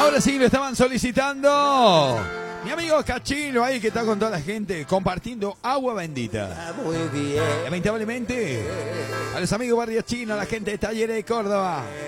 Ahora sí lo estaban solicitando. Mi amigo Cachilo ahí que está con toda la gente compartiendo agua bendita. Muy bien. Lamentablemente, a los amigos Barrio Chino, a la gente de Talleres de Córdoba.